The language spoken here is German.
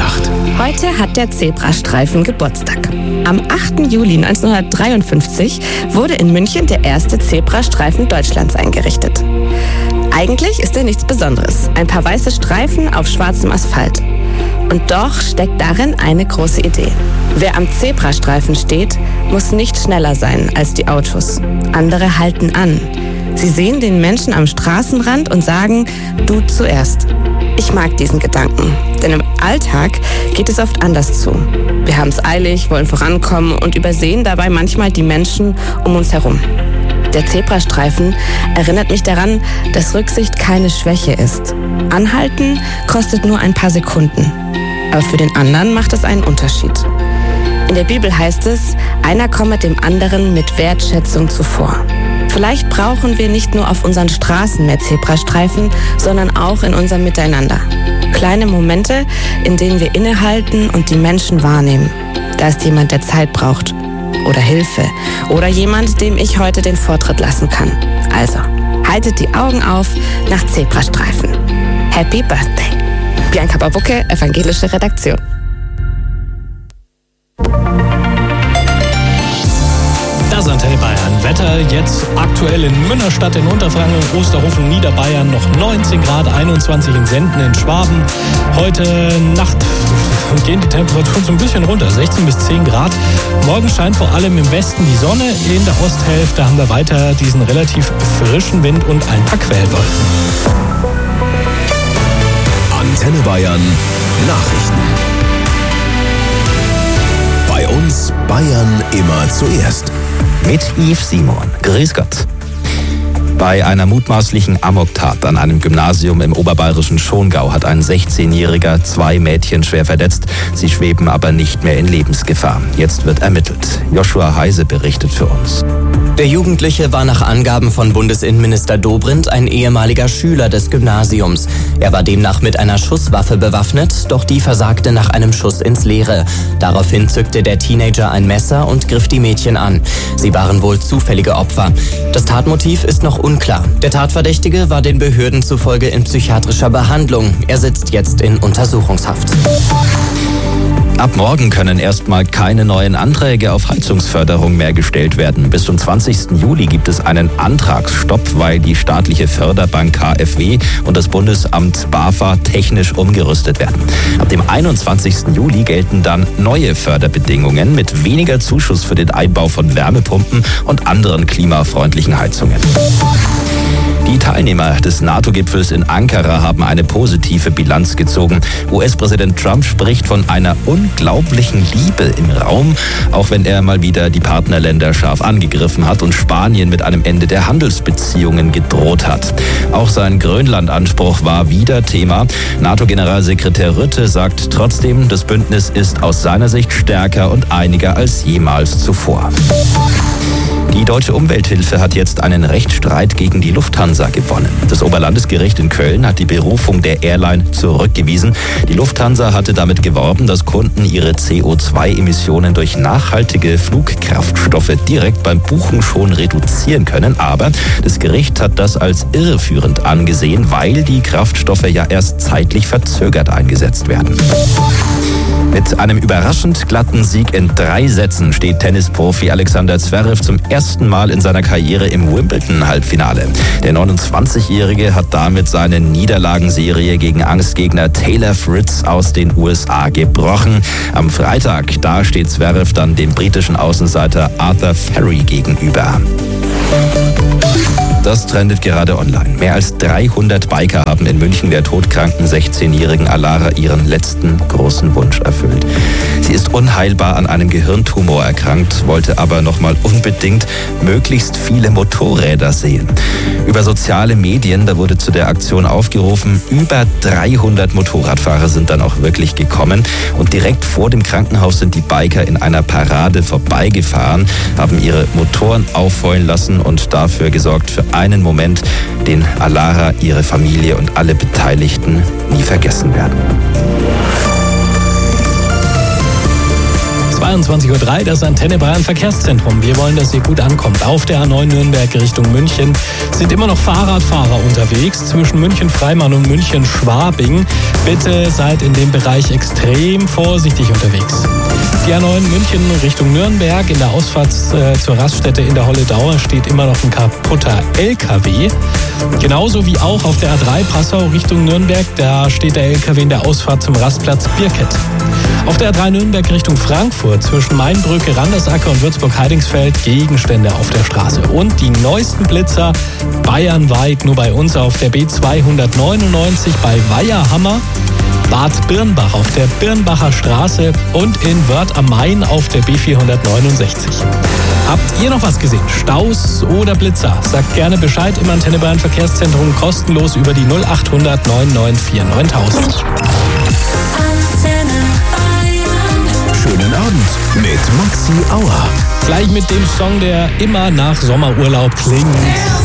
gedacht. Heute hat der Zebrastreifen Geburtstag. Am 8. Juli 1953 wurde in München der erste Zebrastreifen Deutschlands eingerichtet. Eigentlich ist er nichts Besonderes. Ein paar weiße Streifen auf schwarzem Asphalt. Und doch steckt darin eine große Idee. Wer am Zebrastreifen steht, muss nicht schneller sein als die Autos. Andere halten an. Sie sehen den Menschen am Straßenrand und sagen, du zuerst. Ich mag diesen Gedanken, denn im Alltag geht es oft anders zu. Wir haben es eilig, wollen vorankommen und übersehen dabei manchmal die Menschen um uns herum. Der Zebrastreifen erinnert mich daran, dass Rücksicht keine Schwäche ist. Anhalten kostet nur ein paar Sekunden. Aber für den anderen macht es einen Unterschied. In der Bibel heißt es, einer komme dem anderen mit Wertschätzung zuvor. Vielleicht brauchen wir nicht nur auf unseren Straßen mehr Zebrastreifen, sondern auch in unserem Miteinander. Kleine Momente, in denen wir innehalten und die Menschen wahrnehmen. Da ist jemand, der Zeit braucht oder Hilfe oder jemand, dem ich heute den Vortritt lassen kann. Also, haltet die Augen auf nach Zebrastreifen. Happy Birthday! Bianca Babucke, Evangelische Redaktion. Das Antenne Bayern. Wetter jetzt aktuell in Münnerstadt in Unterfranken, Osterhofen, Niederbayern noch 19 Grad, 21 in Senden in Schwaben. Heute Nacht gehen die Temperaturen so ein bisschen runter, 16 bis 10 Grad. Morgen scheint vor allem im Westen die Sonne. In der Osthälfte haben wir weiter diesen relativ frischen Wind und ein paar Quellwolken. Antenne Bayern Nachrichten. Bei uns Bayern immer zuerst. Mit Yves Simon. Grüß Gott. Bei einer mutmaßlichen Amoktat an einem Gymnasium im oberbayerischen Schongau hat ein 16-Jähriger 2 Mädchen schwer verletzt. Sie schweben aber nicht mehr in Lebensgefahr. Jetzt wird ermittelt. Joshua Heise berichtet für uns. Der Jugendliche war nach Angaben von Bundesinnenminister Dobrindt ein ehemaliger Schüler des Gymnasiums. Er war demnach mit einer Schusswaffe bewaffnet, doch die versagte nach einem Schuss ins Leere. Daraufhin zückte der Teenager ein Messer und griff die Mädchen an. Sie waren wohl zufällige Opfer. Das Tatmotiv ist noch unklar. Der Tatverdächtige war den Behörden zufolge in psychiatrischer Behandlung. Er sitzt jetzt in Untersuchungshaft. Ab morgen können erstmal keine neuen Anträge auf Heizungsförderung mehr gestellt werden. Bis zum 20. Juli gibt es einen Antragsstopp, weil die staatliche Förderbank KfW und das Bundesamt BAFA technisch umgerüstet werden. Ab dem 21. Juli gelten dann neue Förderbedingungen mit weniger Zuschuss für den Einbau von Wärmepumpen und anderen klimafreundlichen Heizungen. Die Teilnehmer des NATO-Gipfels in Ankara haben eine positive Bilanz gezogen. US-Präsident Trump spricht von einer unglaublichen Liebe im Raum, auch wenn er mal wieder die Partnerländer scharf angegriffen hat und Spanien mit einem Ende der Handelsbeziehungen gedroht hat. Auch sein Grönland-Anspruch war wieder Thema. NATO-Generalsekretär Rutte sagt trotzdem, das Bündnis ist aus seiner Sicht stärker und einiger als jemals zuvor. Die Deutsche Umwelthilfe hat jetzt einen Rechtsstreit gegen die Lufthansa gewonnen. Das Oberlandesgericht in Köln hat die Berufung der Airline zurückgewiesen. Die Lufthansa hatte damit geworben, dass Kunden ihre CO2-Emissionen durch nachhaltige Flugkraftstoffe direkt beim Buchen schon reduzieren können. Aber das Gericht hat das als irreführend angesehen, weil die Kraftstoffe ja erst zeitlich verzögert eingesetzt werden. Mit einem überraschend glatten Sieg in 3 Sätzen steht Tennisprofi Alexander Zverev zum ersten Mal in seiner Karriere im Wimbledon-Halbfinale. Der 29-Jährige hat damit seine Niederlagenserie gegen Angstgegner Taylor Fritz aus den USA gebrochen. Am Freitag, da steht Zverev dann dem britischen Außenseiter Arthur Ferry gegenüber. Das trendet gerade online. Mehr als 300 Biker haben in München der todkranken 16-jährigen Alara ihren letzten großen Wunsch erfüllt. Sie ist unheilbar an einem Gehirntumor erkrankt, wollte aber nochmal unbedingt möglichst viele Motorräder sehen. Über soziale Medien, da wurde zu der Aktion aufgerufen, über 300 Motorradfahrer sind dann auch wirklich gekommen und direkt vor dem Krankenhaus sind die Biker in einer Parade vorbeigefahren, haben ihre Motoren aufheulen lassen und dafür gesorgt für einen Moment, den Alara, ihre Familie und alle Beteiligten nie vergessen werden. 22:03 Uhr, das Antenne Bayern Verkehrszentrum. Wir wollen, dass ihr gut ankommt. Auf der A9 Nürnberg Richtung München sind immer noch Fahrradfahrer unterwegs zwischen München-Freimann und München-Schwabing. Bitte seid in dem Bereich extrem vorsichtig unterwegs. Die A9 München Richtung Nürnberg in der Ausfahrt zur Raststätte in der Holledauer steht immer noch ein kaputter LKW. Genauso wie auch auf der A3 Passau Richtung Nürnberg, da steht der LKW in der Ausfahrt zum Rastplatz Birket. Auf der A3 Nürnberg Richtung Frankfurt zwischen Mainbrücke, Randersacker und Würzburg-Heidingsfeld Gegenstände auf der Straße. Und die neuesten Blitzer bayernweit nur bei uns auf der B299 bei Weiherhammer, Bad Birnbach auf der Birnbacher Straße und in Wörth am Main auf der B469. Habt ihr noch was gesehen? Staus oder Blitzer? Sagt gerne Bescheid im Antenne Bayern Verkehrszentrum kostenlos über die 0800 994 9000. Schönen Abend mit Maxi Auer. Gleich mit dem Song, der immer nach Sommerurlaub klingt.